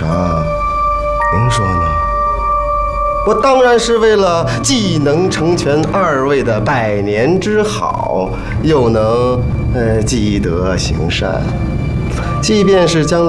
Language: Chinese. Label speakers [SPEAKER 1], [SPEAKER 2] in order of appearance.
[SPEAKER 1] 啥？您说呢？我当然是为了既能成全二位的百年之好，又能积德行善，即便是将来